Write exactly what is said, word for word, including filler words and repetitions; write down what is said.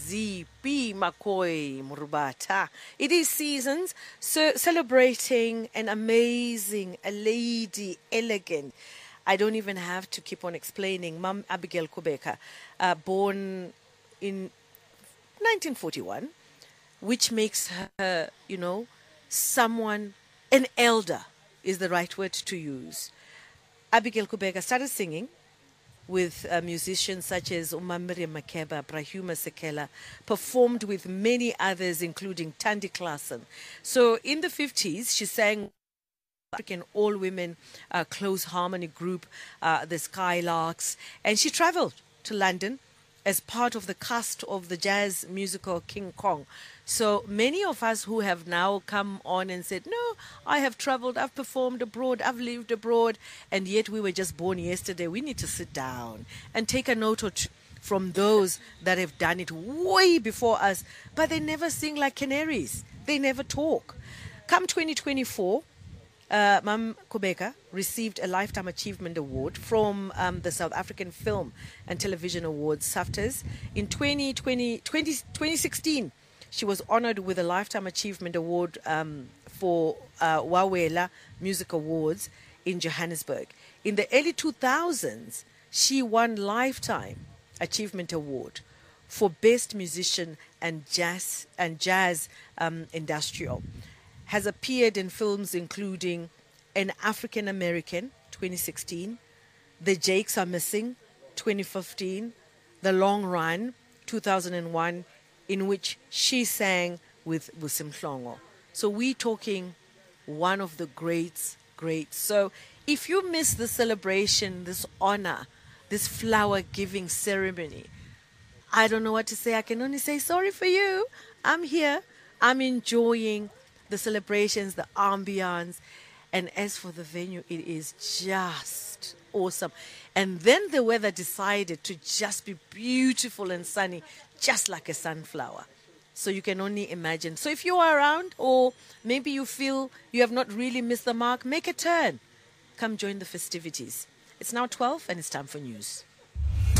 Z P McCoy Murubata. It is seasons, so celebrating an amazing, a lady, elegant. I don't even have to keep on explaining. Mum Abigail Kubeka, uh, born in nineteen forty-one, which makes her, you know, someone, an elder is the right word to use. Abigail Kubeka started singing with uh, musicians such as Umamiri Makeba, Brahuma Sekela, performed with many others, including Tandy Klassen. So in the fifties, she sang African all-women uh, close harmony group, uh, the Skylarks, and she traveled to London as part of the cast of the jazz musical King Kong. So many of us who have now come on and said, no, I have traveled, I've performed abroad, I've lived abroad, and yet we were just born yesterday. We need to sit down and take a note or two from those that have done it way before us, but they never sing like canaries. They never talk. Come twenty twenty-four, Uh, Mam Kubeka received a Lifetime Achievement Award from um, the South African Film and Television Awards, SAFTAs. In twenty twenty, twenty, twenty sixteen, she was honored with a Lifetime Achievement Award um, for uh, Wawela Music Awards in Johannesburg. In the early two thousands, she won Lifetime Achievement Award for Best Musician and Jazz and Jazz um, Industrial. Has appeared in films including An African American, twenty sixteen, The Jakes Are Missing, twenty fifteen, The Long Run, two thousand one, in which she sang with Busim Hlongo. So we're talking one of the greats, greats. So if you miss the celebration, this honor, this flower-giving ceremony, I don't know what to say. I can only say sorry for you. I'm here. I'm enjoying the celebrations, the ambience, and as for the venue, it is just awesome. And then the weather decided to just be beautiful and sunny, just like a sunflower. So you can only imagine. So if you are around, or maybe you feel you have not really missed the mark, make a turn. Come join the festivities. It's now twelve and it's time for news.